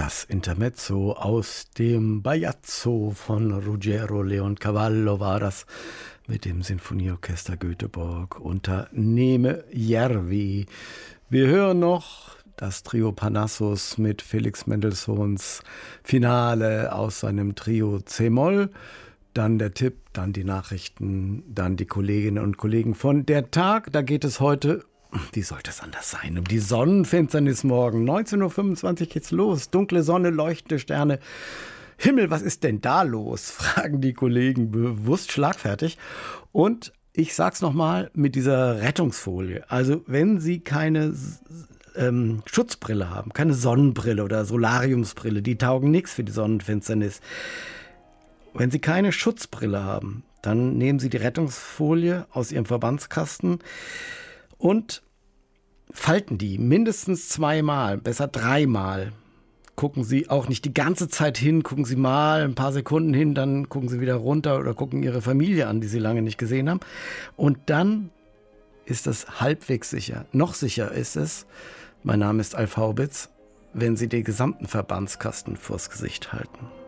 Das Intermezzo aus dem Bajazzo von Ruggero Leoncavallo war das mit dem Sinfonieorchester Göteborg unter Neme Järvi. Wir hören noch das Trio Parnassus mit Felix Mendelssohns Finale aus seinem Trio C-Moll. Dann der Tipp, dann die Nachrichten, dann die Kolleginnen und Kollegen von Der Tag. Da geht es heute, wie sollte es anders sein, um die Sonnenfinsternis morgen. 19.25 Uhr geht's los. Dunkle Sonne, leuchtende Sterne. Himmel, was ist denn da los? Fragen die Kollegen bewusst schlagfertig. Und ich sag's nochmal mit dieser Rettungsfolie. Also wenn Sie keine Schutzbrille haben, keine Sonnenbrille oder Solariumsbrille, die taugen nichts für die Sonnenfinsternis. Wenn Sie keine Schutzbrille haben, dann nehmen Sie die Rettungsfolie aus Ihrem Verbandskasten und falten die mindestens 2-mal, besser 3-mal. Gucken Sie auch nicht die ganze Zeit hin, gucken Sie mal ein paar Sekunden hin, dann gucken Sie wieder runter oder gucken Ihre Familie an, die Sie lange nicht gesehen haben. Und dann ist es halbwegs sicher. Noch sicher ist es, mein Name ist Alf Haubitz, wenn Sie den gesamten Verbandskasten vors Gesicht halten.